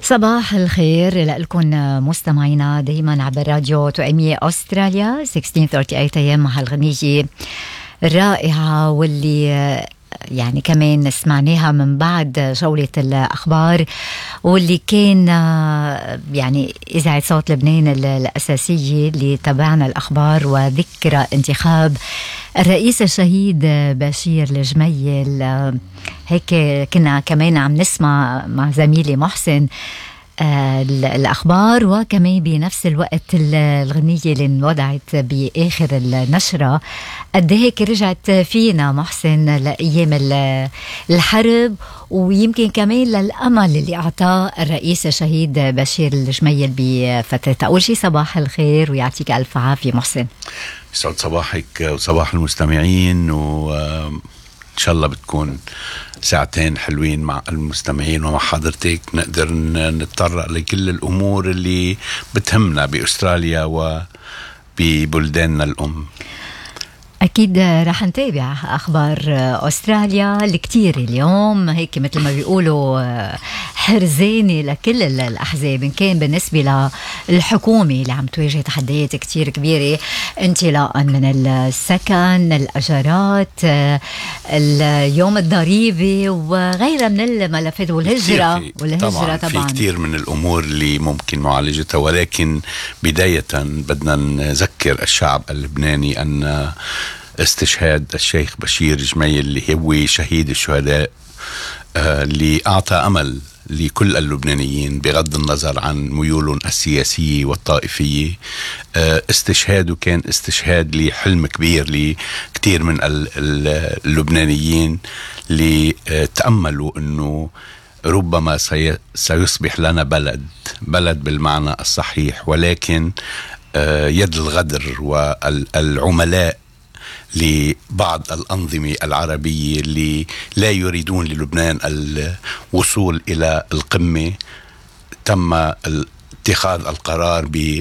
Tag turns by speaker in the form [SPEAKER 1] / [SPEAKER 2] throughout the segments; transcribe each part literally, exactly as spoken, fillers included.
[SPEAKER 1] صباح الخير لكم مستمعينا دايما عبر راديو توأمية أستراليا ستة عشر ثلاثة وثلاثين أيام مع الغنية الرائعة واللي يعني كمان سمعناها من بعد جولة الأخبار، واللي كان يعني إذاعة صوت لبنان الأساسية اللي تابعنا الأخبار وذكرى انتخاب الرئيس الشهيد بشير الجميل. هيك كنا كمان عم نسمع مع زميلي محسن الأخبار، وكمان بنفس الوقت الغنية اللي انوضعت بآخر النشرة قد هيك رجعت فينا محسن لأيام الحرب، ويمكن كمان للأمل اللي أعطاه الرئيس الشهيد بشير الجميل بفترته. أول شيء صباح الخير ويعطيك ألف عافية محسن.
[SPEAKER 2] يسعد صباحك وصباح المستمعين، وإن شاء الله بتكون ساعتين حلوين مع المستمعين ومع حضرتك، نقدر نتطرق لكل الأمور اللي بتهمنا بأستراليا وببلداننا الأم.
[SPEAKER 1] أكيد رح نتابع أخبار أستراليا الكتير اليوم، هيك مثل ما بيقولوا حرزاني لكل الأحزاب، إن كان بالنسبة للحكومة اللي عم تواجه تحديات كتير كبيرة، انطلاقا من السكن، الأجارات، اليوم الضريبي وغيرها من الملفات، والهجرة والهجرة
[SPEAKER 2] طبعا, طبعا في كتير من الأمور اللي ممكن معالجتها، ولكن بداية بدنا نذكر الشعب اللبناني أن استشهاد الشيخ بشير جميل اللي هو شهيد الشهداء آه اللي أعطى أمل لكل اللبنانيين بغض النظر عن ميولهم السياسية والطائفية. آه استشهاده كان استشهاد لحلم كبير لكتير من اللبنانيين اللي آه تأملوا أنه ربما سيصبح لنا بلد بلد بالمعنى الصحيح، ولكن آه يد الغدر والعملاء لبعض الأنظمة العربية اللي لا يريدون للبنان الوصول إلى القمة، تم اتخاذ القرار ب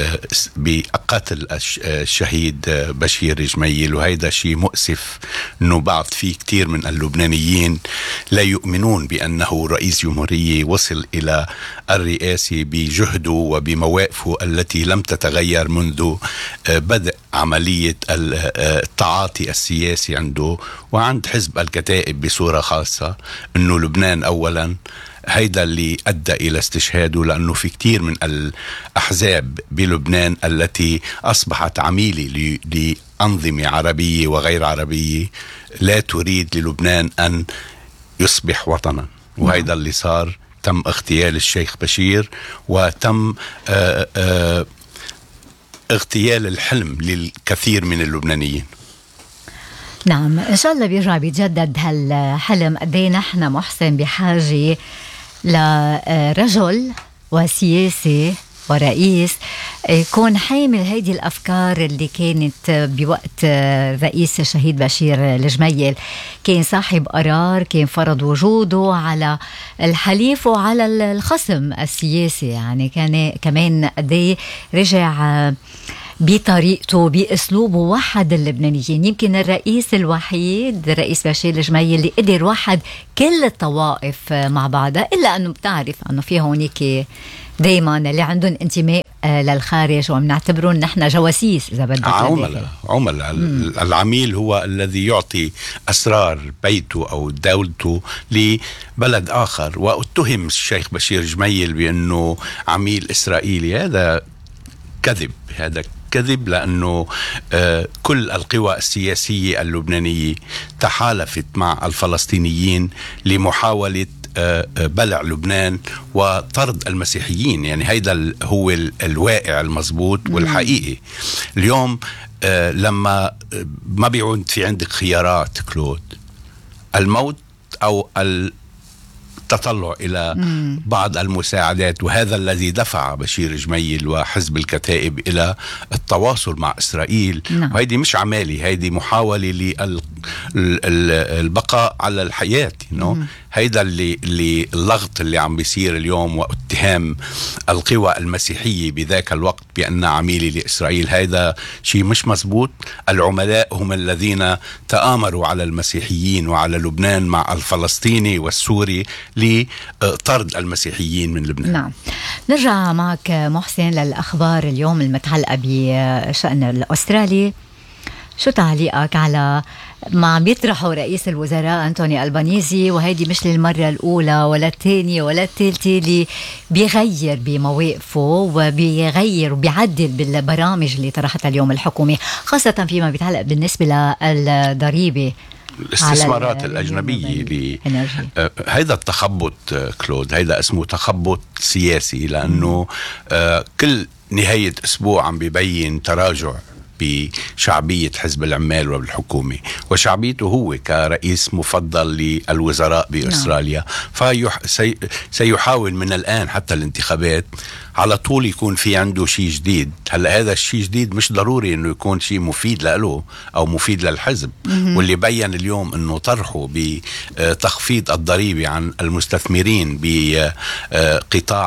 [SPEAKER 2] بقتل الشهيد بشير جميل. وهيدا شيء مؤسف انه بعض فيه كتير من اللبنانيين لا يؤمنون بأنه رئيس جمهورية وصل إلى الرئاسة بجهده وبمواقفه التي لم تتغير منذ بدء عملية التعاطي السياسي عنده وعند حزب الكتائب بصورة خاصة. انه لبنان اولا، هيدا اللي أدى إلى استشهاده، لأنه في كتير من الأحزاب بلبنان التي أصبحت عميلة لأنظمة عربية وغير عربية لا تريد للبنان أن يصبح وطنا، وهيدا اللي صار. تم اغتيال الشيخ بشير وتم آآ آآ اغتيال الحلم للكثير من اللبنانيين.
[SPEAKER 1] نعم، إن شاء الله بيرجع بيتجدد هالحلم. قديه نحن محسن بحاجة لرجل وسياسي ورئيس يكون حامل هيدي الأفكار اللي كانت بوقت رئيس الشهيد بشير الجميل، كان صاحب قرار، كان فرض وجوده على الحليف وعلى الخصم السياسي. يعني كان كمان قديه رجع بطريقته بأسلوبه وحد اللبنانيين. يمكن الرئيس الوحيد الرئيس بشير الجميل اللي قدر وحد كل الطوائف مع بعضها، إلا أنه بتعرف أنه في هونيك دايما اللي عندهم انتماء للخارج وعم نعتبرون نحن جواسيس إذا بدك.
[SPEAKER 2] عملاء عملاء العميل هو الذي يعطي أسرار بيته أو دولته لبلد آخر. واتهم الشيخ بشير جميل بأنه عميل إسرائيلي، هذا كذب، هذا كذب، لأنه آه كل القوى السياسية اللبنانية تحالفت مع الفلسطينيين لمحاولة آه بلع لبنان وطرد المسيحيين. يعني هيدا هو الواقع المضبوط والحقيقي. اليوم آه لما ما بيعود في عندك خيارات كلود، الموت أو التطلع إلى مم. بعض المساعدات، وهذا الذي دفع بشير جميل وحزب الكتائب إلى التواصل مع إسرائيل. نعم. وهيدي مش عمالي، هيدي محاولة للبقاء على الحياة. you know? هيدا اللي, اللي اللغط اللي عم بيصير اليوم واتهام القوى المسيحية بذاك الوقت بأنها عميلة لإسرائيل، هيدا شيء مش مزبوط. العملاء هم الذين تآمروا على المسيحيين وعلى لبنان مع الفلسطيني والسوري لطرد المسيحيين من لبنان.
[SPEAKER 1] نعم. نرجع معك محسن للأخبار اليوم المتعلقة بشأن الأسترالي. شو تعليقك على ما عم يطرحوا رئيس الوزراء أنتوني ألبانيزي، وهيدي مش للمرة الأولى ولا الثانية ولا الثالثة، اللي بيغير بمواقفه وبيغير وبيعدل بالبرامج اللي طرحتها اليوم الحكومة، خاصة فيما بيتعلق بالنسبة للضريبة
[SPEAKER 2] الاستثمارات الأجنبية اللي آه هيدا التخبط آه كلود، هيدا اسمه تخبط سياسي، لأنه آه كل نهاية أسبوع عم بيبين تراجع بشعبية حزب العمال وبالحكومة، وشعبيته هو كرئيس مفضل للوزراء بأستراليا. فسيحاول من الآن حتى الانتخابات على طول يكون في عنده شيء جديد. هلأ هذا الشيء جديد مش ضروري انه يكون شيء مفيد له او مفيد للحزب، واللي بيّن اليوم انه طرحه بتخفيض الضريبة عن المستثمرين بقطاع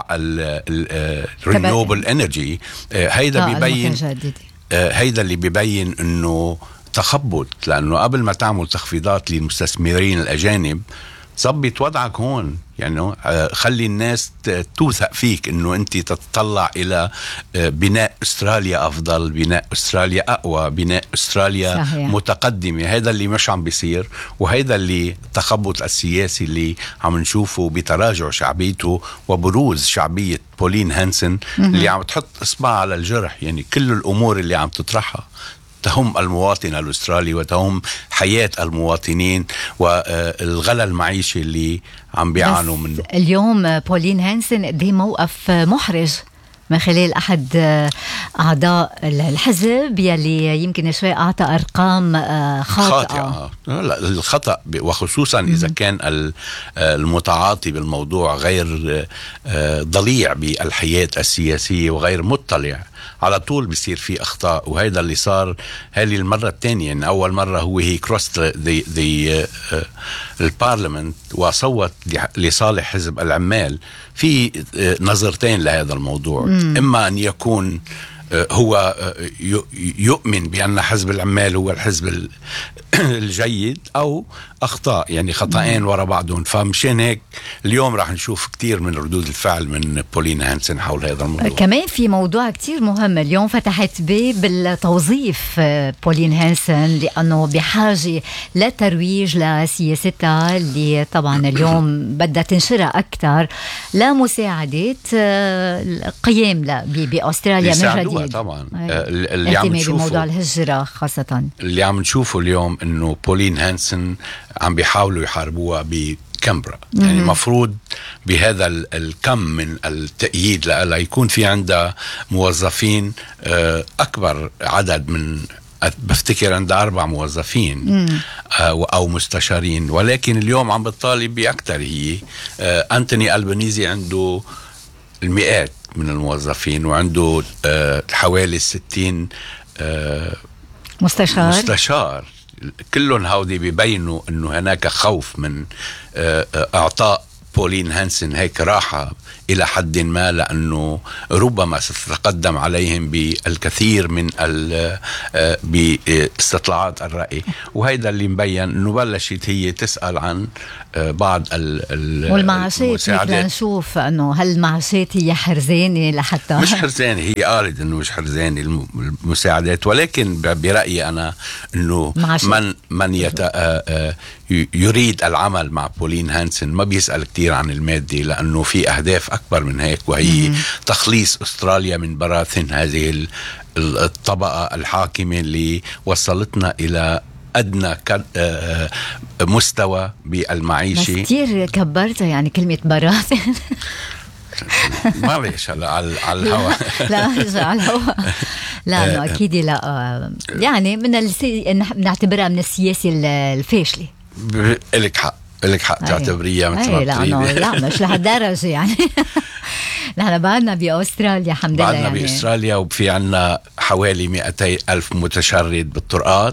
[SPEAKER 2] الرينيوبل انرجي، هيدا بيبين هيدا اللي بيبين انه تخبط، لانه قبل ما تعمل تخفيضات للمستثمرين الاجانب ظبط وضعك هون، يعني خلي الناس توثق فيك انه انت تتطلع الى بناء استراليا افضل، بناء استراليا اقوى، بناء استراليا صحيح. متقدمة. هذا اللي مش عم بيصير، وهذا اللي التخبط السياسي اللي عم نشوفه بتراجع شعبيته وبروز شعبية بولين هانسن اللي عم تحط اصبعها على الجرح. يعني كل الامور اللي عم تطرحها تهم المواطن الأسترالي وتهم حياة المواطنين والغلا المعيشي اللي عم بيعانوا منه.
[SPEAKER 1] اليوم بولين هانسن قديه موقف محرج من خلال أحد أعضاء الحزب يلي يمكن شوي أعطى أرقام خاطئة.
[SPEAKER 2] خاطئة. لا الخطأ وخصوصا إذا كان المتعاطي بالموضوع غير ضليع بالحياة السياسية وغير مطلع، على طول بيصير في أخطاء. وهذا اللي صار هذه المرة الثانية. إن أول مرة هو هي كروست ذي ذي البارلمنت وصوت لصالح حزب العمال. في نظرتين لهذا الموضوع، مم. إما أن يكون هو يؤمن بأن حزب العمال هو الحزب الجيد، أو أخطاء، يعني خطأين وراء بعضهم. فمشان هيك اليوم راح نشوف كتير من ردود الفعل من بولين هانسن حول هذا الموضوع.
[SPEAKER 1] كمان في موضوع كتير مهم اليوم فتحت باب التوظيف بولين هانسن، لأنه بحاجة لترويج لسياستها اللي طبعا اليوم بدها تنشرها أكتر لمساعدة القيام بأستراليا من جديد.
[SPEAKER 2] طبعا
[SPEAKER 1] اللي عم نشوفه بموضوع الهجرة خاصة،
[SPEAKER 2] اللي عم نشوفه اليوم انه بولين هانسن عم بيحاولوا يحاربوها بكامبرا. يعني مفروض بهذا الكم من التأييد لها يكون في عندها موظفين أكبر عدد من، بفتكر عندها أربع موظفين مم. أو مستشارين، ولكن اليوم عم بتطالب بأكثر. هي أنتوني ألبانيزي عنده المئات من الموظفين وعنده آه حوالي الستين آه
[SPEAKER 1] مستشار
[SPEAKER 2] مستشار كلهم هودي بيبينوا انه هناك خوف من آه اعطاء بولين هانسن هيك راحة إلى حد ما، لأنه ربما ستتقدم عليهم بالكثير من باستطلاعات الرأي. وهيدا اللي مبين أنه بلشت هي تسأل عن بعض
[SPEAKER 1] والمعاشات. مثل نشوف أنه هل المعاشات هي حرزانة لحتى
[SPEAKER 2] مش حرزانة. هي قالت أنه مش حرزانة المساعدات، ولكن برأيي أنا أنه من من يت يريد العمل مع بولين هانسن ما بيسأل كتير عن المادة، لأنه في أهداف أكبر من هيك، وهي تخليص أستراليا من براثن هذه الطبقة الحاكمة اللي وصلتنا إلى أدنى مستوى بالمعيشة.
[SPEAKER 1] بس كتير كبرتها يعني كلمة براثن.
[SPEAKER 2] معلش هلا على على الهواء.
[SPEAKER 1] لا على الهواء. لا انه اكيد لا، يعني من السي... نعتبرها من السياسة الفاشلة.
[SPEAKER 2] لك حق، لك حق تعتبريها مثل ما
[SPEAKER 1] بتريدي. لا مش لهالدرجة يعني. نحن بعدنا بأستراليا الحمد لله.
[SPEAKER 2] بعدنا
[SPEAKER 1] يعني
[SPEAKER 2] بأستراليا وفي عنا حوالي مئتي ألف متشرد بالطرقات.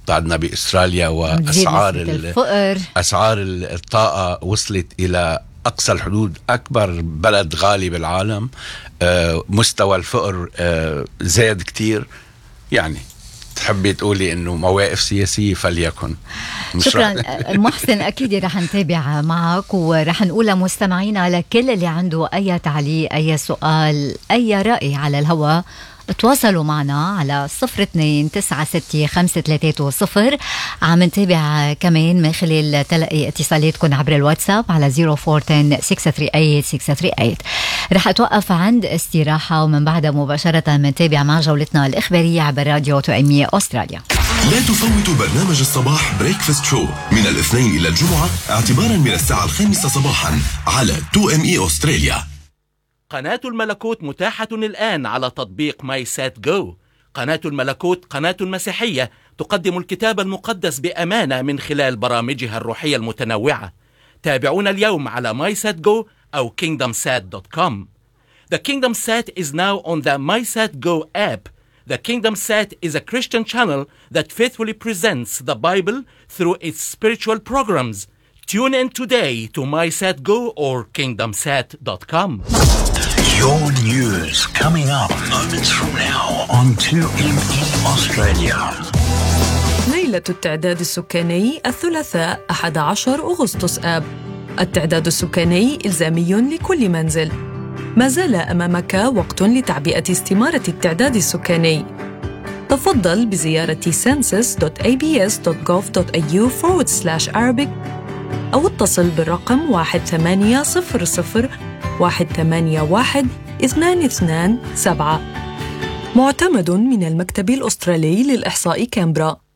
[SPEAKER 2] حتى عندنا بأستراليا وأسعار
[SPEAKER 1] الفقر،
[SPEAKER 2] أسعار الطاقة وصلت إلى أقصى الحدود. أكبر بلد غالي بالعالم، آه مستوى الفقر آه زاد كتير. يعني تحبي تقولي إنه مواقف سياسية فليكن.
[SPEAKER 1] شكرا محسن، أكيد رح نتابع معك ورح نقول لمستمعينا على كل اللي عنده أي تعليق، أي سؤال، أي رأي على الهواء، تواصلوا معنا على صفر اثنين تسعة ستة خمسة ثلاثة صفر. عم نتابع كمان من خلال تلقي اتصالاتكم عبر الواتساب على صفر أربعة عشرة ستة ثلاثة ثمانية ستة ثلاثة ثمانية. رح أتوقف عند استراحة ومن بعدها مباشرة منتابع مع جولتنا الإخبارية عبر راديو تو إم إي أستراليا.
[SPEAKER 3] لا تفوتوا برنامج الصباح بريكفاست شو من الاثنين إلى الجمعة اعتبارا من الساعة الخامسة صباحا على تو إم إي أستراليا.
[SPEAKER 4] قناة الملكوت متاحة الآن على تطبيق ماي سات جو. قناة الملكوت قناة مسيحية تقدم الكتاب المقدس بأمانة من خلال برامجها الروحية المتنوعة. تابعونا اليوم على ماي سات جو أو كينغدم سات دوت كوم. The Kingdom Sat is now on the MySatGo app. The Kingdom Sat is a Christian channel that faithfully presents the Bible through its spiritual programs. Tune in today to MySatGo or kingdom sat dot com.
[SPEAKER 5] Your news coming up moments from now on two M E Australia.
[SPEAKER 6] ليلة التعداد السكاني الثلاثاء أحد عشر أغسطس آب. التعداد السكاني إلزامي لكل منزل. ما زال أمامك وقت لتعبئة استمارة التعداد السكاني. تفضل بزيارة census dot a b s dot gov dot a u forward slash arabic أو اتصل بالرقم واحد ثمانية صفر صفر واحد ثمانية واحد اثنان اثنان سبعة. معتمد من المكتب الأسترالي للإحصاء كامبرا.